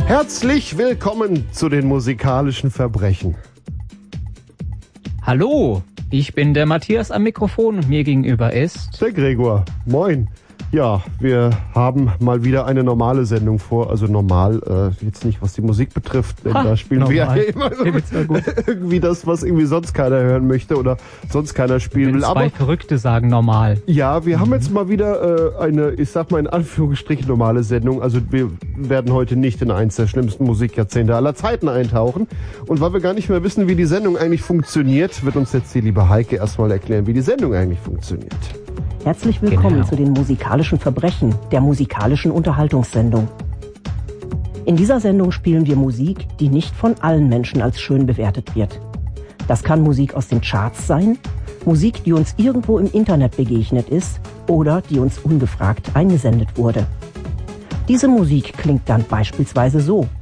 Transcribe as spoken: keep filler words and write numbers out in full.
Herzlich willkommen zu den musikalischen Verbrechen. Hallo, ich bin der Matthias am Mikrofon und mir gegenüber ist... Der Gregor. Moin. Ja, wir haben mal wieder eine normale Sendung vor, also normal, äh, jetzt nicht was die Musik betrifft, denn ha, da spielen normal. wir ja immer so irgendwie das, was irgendwie sonst keiner hören möchte oder sonst keiner spielen will. Wenn zwei Aber Verrückte sagen normal. Ja, wir mhm. haben jetzt mal wieder äh, eine, ich sag mal in Anführungsstrichen normale Sendung, also wir werden heute nicht in eins der schlimmsten Musikjahrzehnte aller Zeiten eintauchen und weil wir gar nicht mehr wissen, wie die Sendung eigentlich funktioniert, wird uns jetzt die liebe Heike erstmal erklären, wie die Sendung eigentlich funktioniert. Herzlich willkommen genau. zu den musikalischen Verbrechen, der musikalischen Unterhaltungssendung. In dieser Sendung spielen wir Musik, die nicht von allen Menschen als schön bewertet wird. Das kann Musik aus den Charts sein, Musik, die uns irgendwo im Internet begegnet ist oder die uns ungefragt eingesendet wurde. Diese Musik klingt dann beispielsweise so.